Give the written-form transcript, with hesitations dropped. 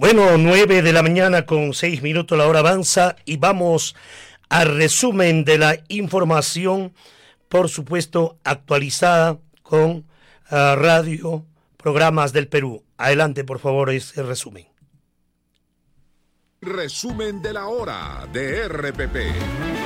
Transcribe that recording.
Bueno, 9 de la mañana con 6 minutos, la hora avanza y vamos al resumen de la información, por supuesto, actualizada con radio, programas del Perú. Adelante, por favor, ese resumen. Resumen de la hora de RPP.